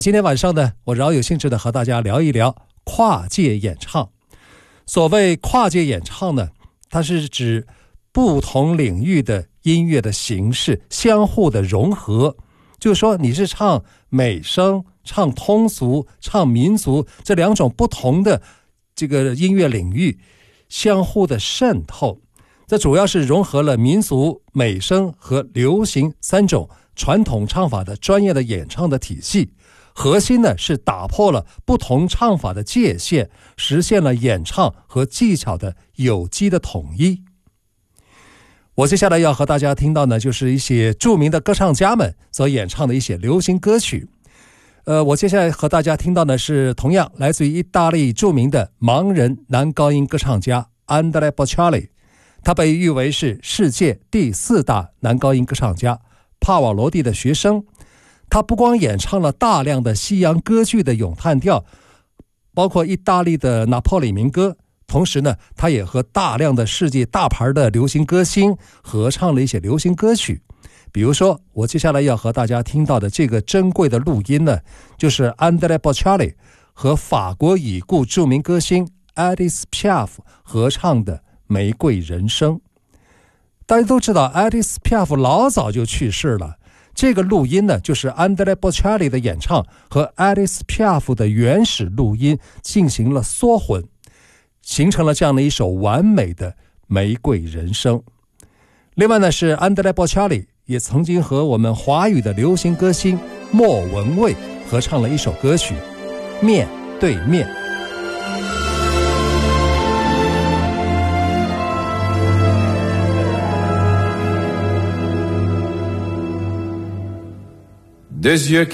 今天晚上呢，我饶有兴致的和大家聊一聊跨界演唱。所谓跨界演唱呢，它是指不同领域的音乐的形式相互的融合，就是说你是唱美声、唱通俗、唱民族这两种不同的这个音乐领域相互的渗透，这主要是融合了民族、美声和流行三种传统唱法的专业的演唱的体系。核心呢是打破了不同唱法的界限，实现了演唱和技巧的有机的统一。我接下来要和大家听到呢，就是一些著名的歌唱家们所演唱的一些流行歌曲。我接下来和大家听到的是同样来自于意大利著名的盲人男高音歌唱家 Andrea Bocelli， 他被誉为是世界第4大男高音歌唱家，帕瓦罗蒂的学生。他不光演唱了大量的西洋歌剧的咏叹调，包括意大利的拿破里民歌，同时呢，他也和大量的世界大牌的流行歌星合唱了一些流行歌曲。比如说，我接下来要和大家听到的这个珍贵的录音呢，就是 Andrea Bocelli 和法国已故著名歌星 Edith Piaf 合唱的《玫瑰人生》。大家都知道 Edith Piaf 老早就去世了，这个录音呢，就是 Andrea Bocelli 的演唱和 Edith Piaf 的原始录音进行了缩混，形成了这样的一首完美的玫瑰人生。另外呢，是 Andrea Bocelli 也曾经和我们华语的流行歌星莫文蔚合唱了一首歌曲《面对面》。 Des yeux